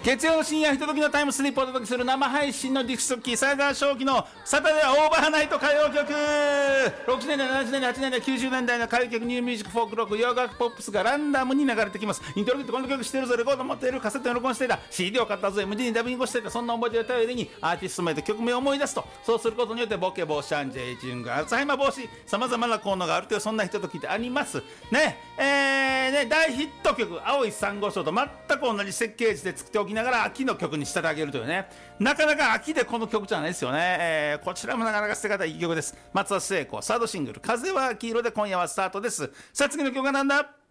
月曜の深夜ひとときのタイムスリップをお届けする生配信のディスクキーサイダー正気のサタデーオーバーナイト歌謡曲。60年代70年代80年代90年代の歌謡曲、ニューミュージック、フォークロック、洋楽ポップスがランダムに流れてきます。イントロってこの曲してるぞ、レコード持っている、カセットに録音していた、 CD を買ったぞ、MD にダビングしていた、そんな思い出を頼りにアーティスト名と曲名を思い出すと、そうすることによってボケ防止、アンチエイジング、アルツハイマー防止、さまざまな効能があるという、そんなひとときでありますね。大ヒット曲青い珊瑚礁と全く同じ設計図で作っておきながら秋の曲に仕立て上げるというね、なかなか秋でこの曲じゃないですよね。こちらもなかなか捨て方いい曲です。松田聖子サードシングル風は黄色で今夜はスタートです。さあ次の曲はなんだ。